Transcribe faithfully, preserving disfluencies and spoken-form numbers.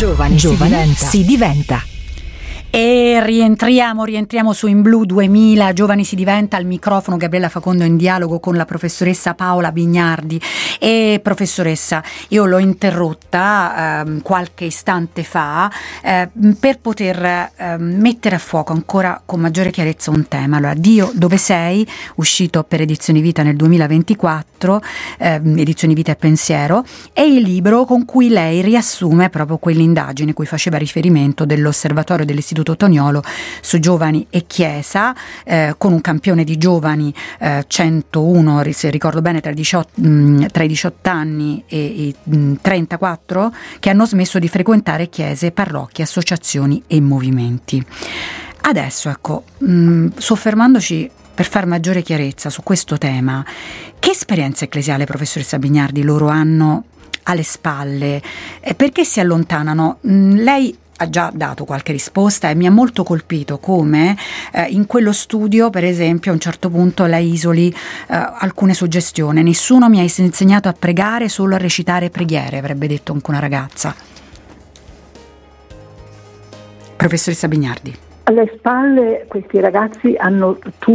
Giovani, Giovani si diventa. E rientriamo, rientriamo su In Blu duemila, Giovani si diventa, al microfono Gabriella Facondo in dialogo con la professoressa Paola Bignardi. E professoressa, io l'ho interrotta eh, qualche istante fa eh, per poter eh, mettere a fuoco ancora con maggiore chiarezza un tema. Allora, Dio dove sei, uscito per Edizioni Vita nel duemilaventiquattro, eh, Edizioni Vita e Pensiero, è il libro con cui lei riassume proprio quell'indagine cui faceva riferimento dell'Osservatorio dell'Istituto Toniolo su giovani e chiesa, eh, con un campione di giovani eh, centouno, se ricordo bene, tra i diciotto, mh, tra i diciotto anni e i mh, trentaquattro, che hanno smesso di frequentare chiese, parrocchie, associazioni e movimenti. Adesso, ecco, mh, soffermandoci per far maggiore chiarezza su questo tema, che esperienza ecclesiale, professoressa Bignardi, loro hanno alle spalle? Eh, perché si allontanano? Mh, lei ha già dato qualche risposta e mi ha molto colpito come eh, in quello studio, per esempio, a un certo punto lei isoli eh, alcune suggestioni. Nessuno mi ha insegnato a pregare, solo a recitare preghiere, avrebbe detto anche una ragazza. Professoressa Bignardi. Alle spalle questi ragazzi hanno tu